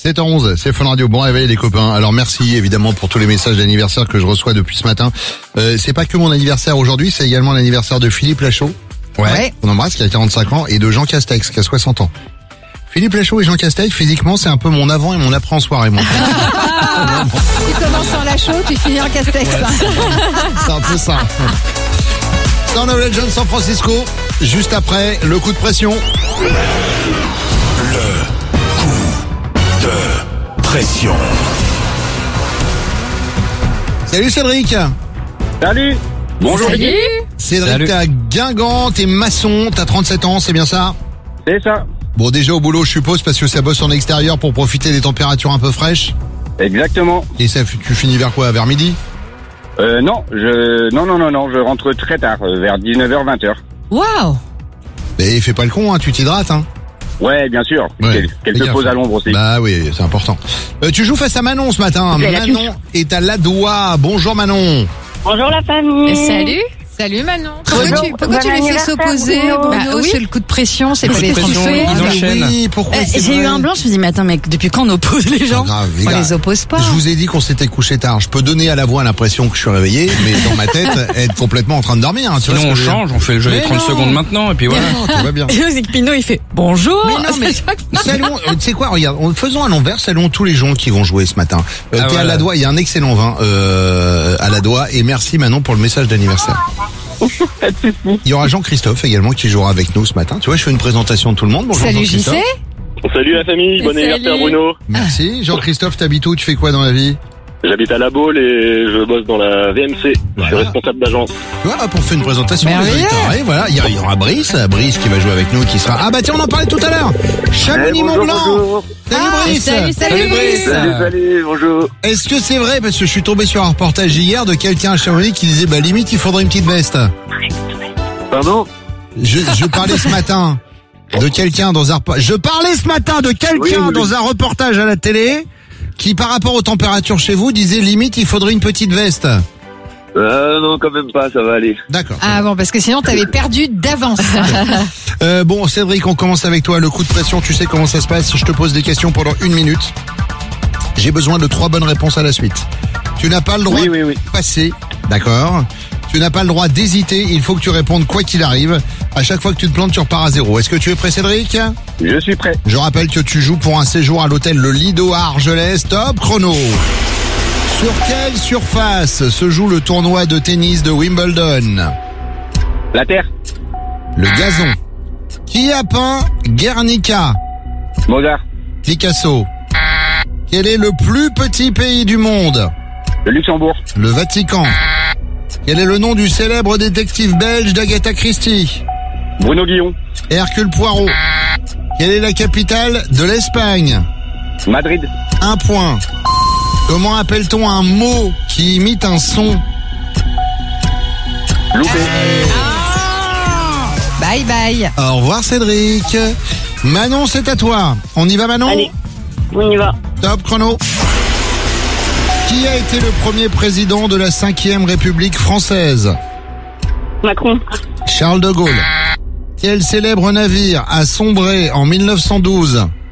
7h11, c'est Fun Radio. Bon réveil les copains. Alors merci évidemment pour tous les messages d'anniversaire que je reçois depuis ce matin. C'est pas que mon anniversaire aujourd'hui, c'est également l'anniversaire de Philippe Lachaud. Ouais. On embrasse, qui a 45 ans, et de Jean Castex, qui a 60 ans. Philippe Lachaud et Jean Castex, physiquement, c'est un peu mon avant et mon après en soirée, moi. Tu commences en Lachaud, tu finis en Castex. Ouais. C'est un peu ça. Dans No Legend San Francisco, juste après, le coup de pression. Le coup de pression. Salut Cédric. Salut. Bonjour. Salut. Cédric, Salut. t'es à Guingamp, t'es maçon, t'as 37 ans, c'est bien ça? C'est ça. Bon, déjà au boulot, je suppose, parce que ça bosse en extérieur pour profiter des températures un peu fraîches. Exactement. Et ça, tu finis vers quoi? Vers midi? Non, je rentre très tard, vers 19h, 20h. Waouh. Mais fais pas le con, hein, tu t'hydrates, hein. Ouais, bien sûr. Ouais, Quelques fais gaffe. pauses à l'ombre aussi. Bah oui, c'est important. Tu joues face à Manon ce matin. Manon est à Ladois. Bonjour Manon. Bonjour la famille. Salut. Salut Manon. Pourquoi tu les fais anniversaire, s'opposer? Bruno. C'est le coup de pression, c'est pas les Pression, tromper. ils enchaînent. Oui, pourquoi c'est J'ai eu vrai. un blanc, je me dis, mais attends, mec, depuis quand on oppose les gens? Pas grave, On gars. les oppose pas. Je vous ai dit qu'on s'était couché tard. Je peux donner à la voix l'impression que je suis réveillé, mais dans ma tête, être complètement en train de dormir. Hein, tu vois Sinon on ce que je veux dire. change, on fait le jeu des Mais 30 non. secondes maintenant et puis voilà. Non, tout va bien. Et c'est que Pinot, il fait bonjour. Mais non, mais saluons, tu sais quoi, regarde, faisons à l'envers, saluons tous les gens qui vont jouer ce matin. T'es à voilà. Ladois, il y a un excellent vin à Ladois, et merci Manon pour le message d'anniversaire. Pas de soucis. Il y aura Jean-Christophe également qui jouera avec nous ce matin. Tu vois, je fais une présentation de tout le monde. Bonjour Salut Jean-Christophe. JC. Salut la famille, bon Salut. anniversaire Bruno. Merci. Jean-Christophe, t'habites où? Tu fais quoi dans la vie? J'habite à La Baule et je bosse dans la VMC. Je suis Voilà. responsable d'agence. Voilà, pour faire une présentation. Merveilleux. des auditeurs. Et voilà, il y aura Brice qui va jouer avec nous, qui sera... Ah bah tiens, on en parlait tout à l'heure. Chamonix-Mont-Blanc. Bonjour. Salut Brice. Salut Brice. Salut, bonjour. Est-ce que c'est vrai, parce que je suis tombé sur un reportage hier de quelqu'un à Chamonix qui disait, bah limite, il faudrait une petite veste. Pardon? Je parlais ce matin de quelqu'un dans un dans un reportage à la télé qui, par rapport aux températures chez vous, disait limite il faudrait une petite veste. Non, quand même pas, ça va aller. D'accord. Ah bon, parce que sinon t'avais perdu d'avance. Bon, Cédric, on commence avec toi. Le coup de pression, tu sais comment ça se passe. Je te pose des questions pendant 1 minute. J'ai besoin de 3 bonnes réponses à la suite. Tu n'as pas le droit Oui. de passer, d'accord? Tu n'as pas le droit d'hésiter. Il faut que tu répondes quoi qu'il arrive. À chaque fois que tu te plantes, tu repars à 0. Est-ce que tu es prêt, Cédric? Je suis prêt. Je rappelle que tu joues pour un séjour à l'hôtel Le Lido à Argelès. Top chrono. Sur quelle surface se joue le tournoi de tennis de Wimbledon? La Terre. Le gazon. Qui a peint Guernica? Mozart. Picasso. Quel est le plus petit pays du monde? Le Luxembourg. Le Vatican. Quel est le nom du célèbre détective belge d'Agatha Christie? Bruno Guillon. Hercule Poirot. Quelle est la capitale de l'Espagne? Madrid. 1 point. Comment appelle-t-on un mot qui imite un son? Loupé. Bye bye. Au revoir Cédric. Manon, c'est à toi. On y va Manon? Allez, on y va. Top chrono. Qui a été le premier président de la 5e République française? Macron. Charles de Gaulle. Quel célèbre navire a sombré en 1912?